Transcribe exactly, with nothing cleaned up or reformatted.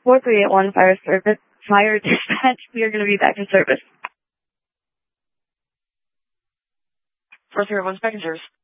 four three eight one fire service, fire dispatch. We are going to be back in service. four three eight one back in service.